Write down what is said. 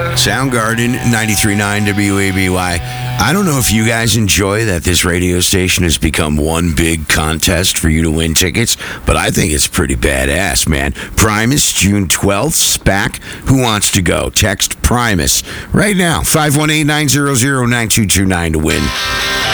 Soundgarden, 93.9 WABY. I don't know if you guys enjoy that this radio station has become one big contest for you to win tickets, but I think it's pretty badass, man. Primus, June 12th, SPAC. Who wants to go? Text Primus right now, 518-900-9229 to win.